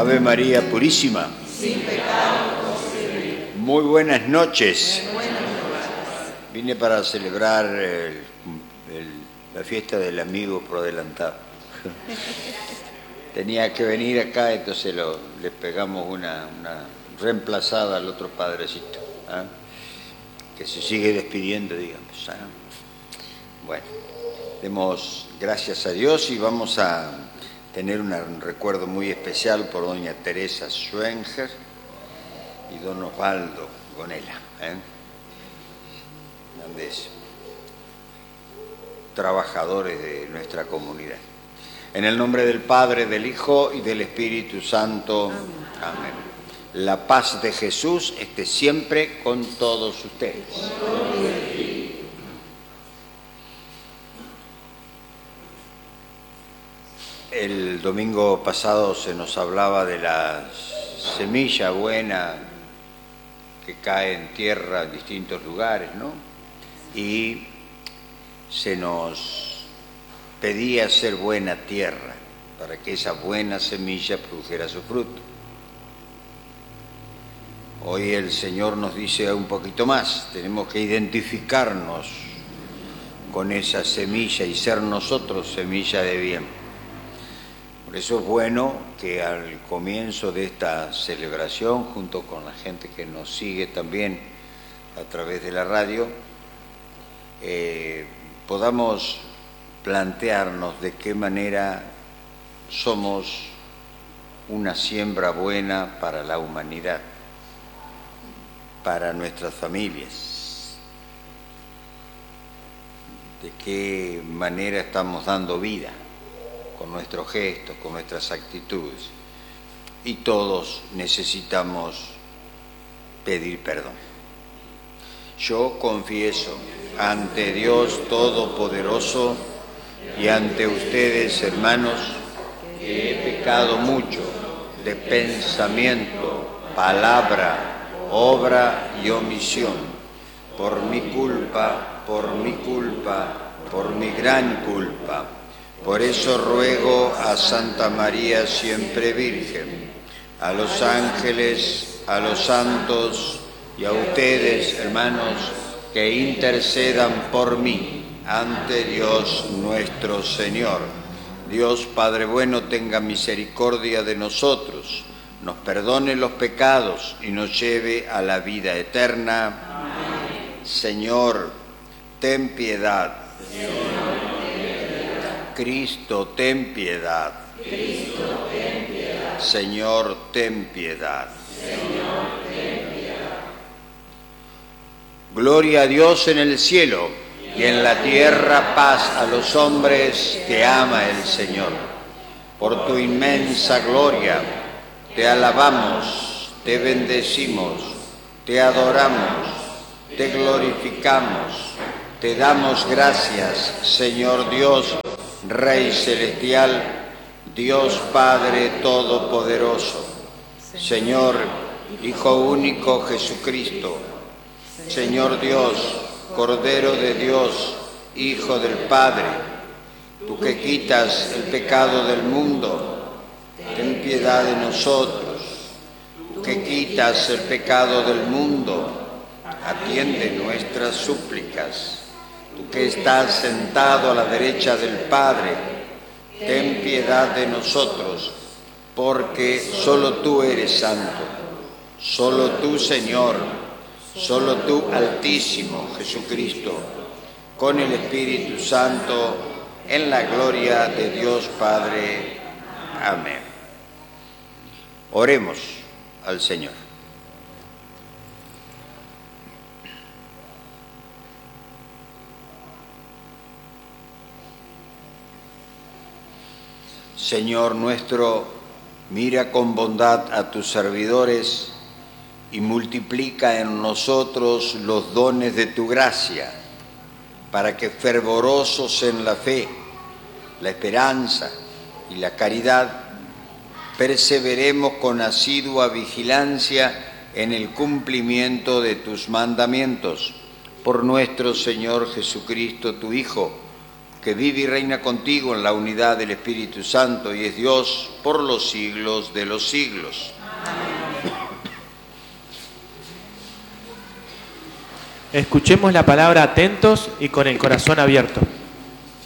Ave María Purísima. Sin pecado concebida. Muy buenas noches. Vine para celebrar la fiesta del amigo por adelantado. Tenía que venir acá, entonces le pegamos una reemplazada al otro padrecito, ¿eh? Que se sigue despidiendo, digamos. ¿Eh? Bueno, demos gracias a Dios y vamos a tener un recuerdo muy especial por doña Teresa Schwenger y don Osvaldo Gonela, grandes trabajadores de nuestra comunidad. En el nombre del Padre, del Hijo y del Espíritu Santo. Amén. La paz de Jesús esté siempre con todos ustedes. El domingo pasado se nos hablaba de la semilla buena que cae en tierra en distintos lugares, ¿no? Y se nos pedía ser buena tierra para que esa buena semilla produjera su fruto. Hoy el Señor nos dice un poquito más, tenemos que identificarnos con esa semilla y ser nosotros semilla de bien. Por eso es bueno que al comienzo de esta celebración, junto con la gente que nos sigue también a través de la radio, podamos plantearnos de qué manera somos una siembra buena para la humanidad, para nuestras familias, de qué manera estamos dando vida con nuestros gestos, con nuestras actitudes. Y todos necesitamos pedir perdón. Yo confieso ante Dios Todopoderoso y ante ustedes, hermanos, que he pecado mucho de pensamiento, palabra, obra y omisión, por mi culpa, por mi gran culpa. Por eso ruego a Santa María siempre Virgen, a los ángeles, a los santos y a ustedes, hermanos, que intercedan por mí ante Dios nuestro Señor. Dios Padre bueno tenga misericordia de nosotros, nos perdone los pecados y nos lleve a la vida eterna. Amén. Señor, ten piedad. Cristo, ten piedad. Cristo, ten piedad. Señor, ten piedad. Señor, ten piedad. Gloria a Dios en el cielo y en la tierra paz a los hombres que ama el Señor. Por tu inmensa gloria te alabamos, te bendecimos, te adoramos, te glorificamos, te damos gracias, Señor Dios, Rey celestial, Dios Padre todopoderoso, Señor, Hijo único Jesucristo, Señor Dios, Cordero de Dios, Hijo del Padre, tú que quitas el pecado del mundo, ten piedad de nosotros. Tú que quitas el pecado del mundo, atiende nuestras súplicas. Tú que estás sentado a la derecha del Padre, ten piedad de nosotros, porque solo tú eres santo, solo tú, Señor, solo tú, Altísimo Jesucristo, con el Espíritu Santo, en la gloria de Dios Padre. Amén. Oremos al Señor. Señor nuestro, mira con bondad a tus servidores y multiplica en nosotros los dones de tu gracia, para que fervorosos en la fe, la esperanza y la caridad, perseveremos con asidua vigilancia en el cumplimiento de tus mandamientos. Por nuestro Señor Jesucristo, tu Hijo, que vive y reina contigo en la unidad del Espíritu Santo y es Dios por los siglos de los siglos. Escuchemos la palabra atentos y con el corazón abierto.